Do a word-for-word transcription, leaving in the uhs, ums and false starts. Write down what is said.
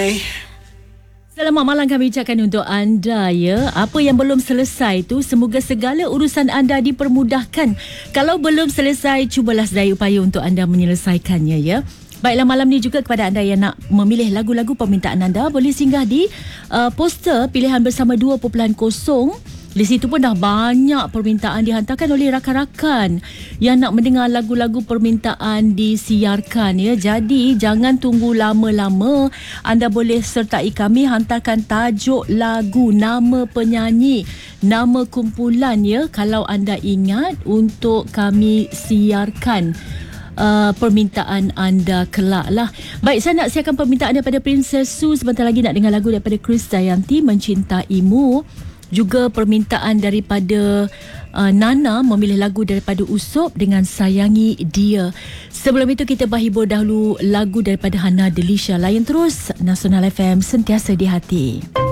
Hai. Selamat malam kami ucapkan untuk anda ya. Apa yang belum selesai tu, semoga segala urusan anda dipermudahkan. Kalau belum selesai, cubalah sedaya upaya untuk anda menyelesaikannya ya. Baiklah, malam ni juga kepada anda yang nak memilih lagu-lagu permintaan anda, boleh singgah di uh, poster pilihan bersama dua titik kosong. Di situ pun dah banyak permintaan dihantarkan oleh rakan-rakan yang nak mendengar lagu-lagu permintaan disiarkan ya. Jadi jangan tunggu lama-lama. Anda boleh sertai kami, hantarkan tajuk lagu, nama penyanyi, nama kumpulan ya, kalau anda ingat, untuk kami siarkan Uh, permintaan anda kelak lah. Baik, saya nak siarkan permintaan daripada Princess Su. Sebentar lagi nak dengar lagu daripada Krisdayanti, Mencintaimu. Juga permintaan daripada uh, Nana, memilih lagu daripada Usop dengan Sayangi Dia. Sebelum itu kita berhibur dahulu lagu daripada Hana Delisha. Layan terus Nasional F M, sentiasa di hati.